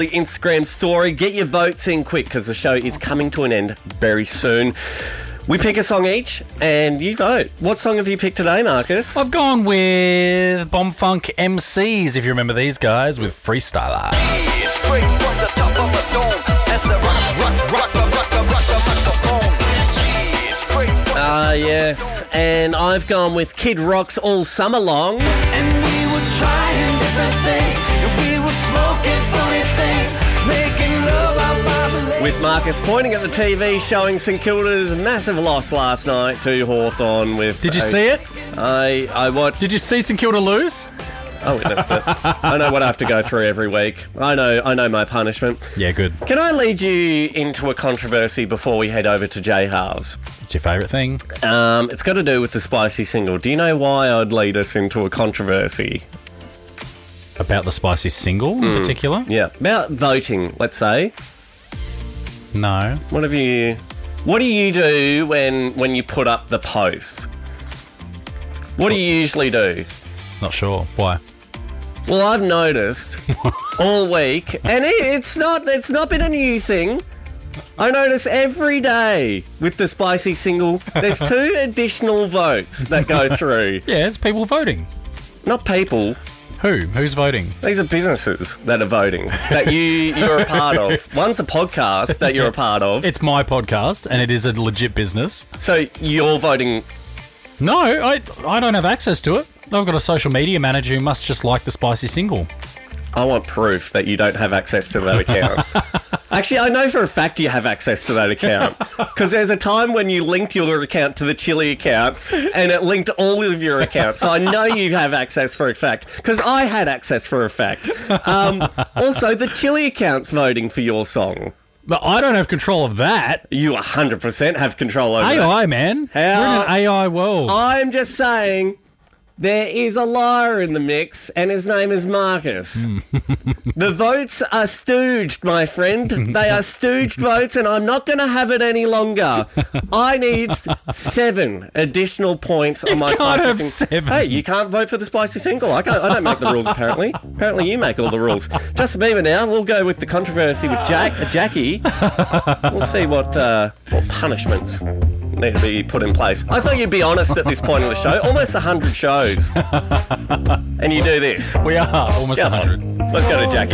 The Instagram story. Get your votes in quick because the show is coming to an end very soon. We pick a song each and you vote. What song have you picked today, Marcus? I've gone with Bomb Funk MCs, if you remember these guys, with Freestyler. Straight from the top of the dome. That's the rock the microphone. Yes. And I've gone with Kid Rock's All Summer Long. And we were trying different things. And we were smoking funny things. Making love out by the lake. With Marcus pointing at the TV showing St Kilda's massive loss last night to Hawthorn. Did you see it? I watched. Did you see St Kilda lose? Oh, that's it. I know what I have to go through every week. I know my punishment. Yeah, good. Can I lead you into a controversy before we head over to J House? It's your favourite thing? It's got to do with the Spicy single. Do you know why I'd lead us into a controversy? About the Spicy single in particular? Yeah. About voting, let's say. No. What do you do when you put up the posts? What do you usually do? Not sure. Why? Well, I've noticed all week, and it's not been a new thing. I notice every day with the Spicy single, there's 2 additional votes that go through. Yeah, it's people voting. Not people. Who? Who's voting? These are businesses that are voting, that you're a part of. One's a podcast that you're a part of. It's my podcast, and it is a legit business. So you're voting... No, I don't have access to it. I've got a social media manager who must just like the Spicy single. I want proof that you don't have access to that account. Actually, I know for a fact you have access to that account. Because there's a time when you linked your account to the Chili account and it linked all of your accounts. So I know you have access for a fact. Because I had access for a fact. Also, the Chili account's voting for your song. But I don't have control of that. You 100% have control over that. AI, man. We're in an AI world. I'm just saying... There is a liar in the mix, and his name is Marcus. The votes are stooged, my friend. They are stooged votes, and I'm not going to have it any longer. I need 7 additional points on my Spicy single. 7. Hey, you can't vote for the Spicy single. I don't make the rules, apparently. Apparently you make all the rules. Justin Bieber now. We'll go with the controversy with Jackie. We'll see what punishments need to be put in place. I thought you'd be honest at this point in the show. Almost 100 shows. And you do this. We are almost Come on. 100. Let's go to Jackie.